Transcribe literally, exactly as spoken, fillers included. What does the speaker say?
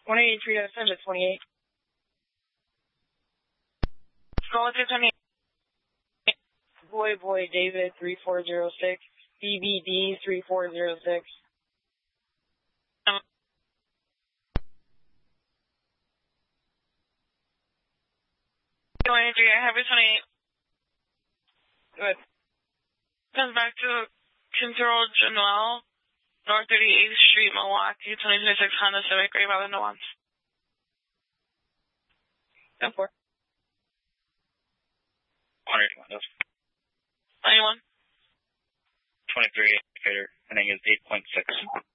one eighty-three oh seven to twenty-eight. Call it twenty-eight. Boy, boy, David, three four zero six. B B D, three four zero six. Um, one eighty-three, I have a twenty-eight. Good. Comes back to Control Januel, North thirty-eighth Street, Milwaukee, twenty twenty-six Honda Civic, Gray Valley, no ones. ten four. one eighty-one. ninety-one. twenty-three, indicator, ending is eight point six.